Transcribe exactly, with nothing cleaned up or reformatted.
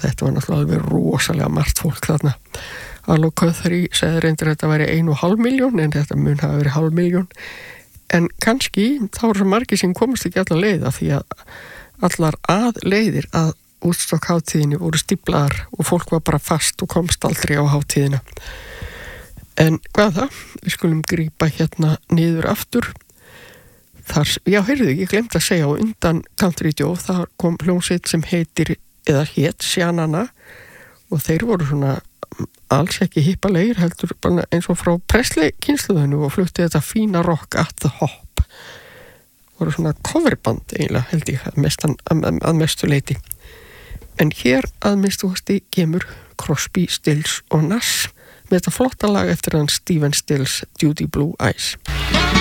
þetta var náttúrulega alveg rosalega margt fólk þarna. Allo Guthrie segði reyndir að þetta væri ein og hálf miljón, en þetta mun hafa verið hálf miljón. En kannski þá eru svo margir sem komast ekki allar leiða, því að allar að leiðir að Woodstock hátíðinni voru stíplaðar og fólk var bara fast og komst aldrei á hátíðina. En hvað það? Við skulum grípa hérna niður aftur. Þar, já, heyrðu, ég glemt að segja á undan Country Joe, þar kom hljómsveit sem heitir, eða hét, Shanana, og þeir voru svona alls ekki hippalegir, heldur bara eins og frá Presley kynslóðinu og flutti þetta fína rock at the hop. Voru svona coverband eiginlega, held ég, að, mestan, að, að mestu leiti. En hér að minnstu hósti kemur Crosby, Stills og Nash með þetta flotta lag eftir hann Stephen Stills, Judy Blue Eyes.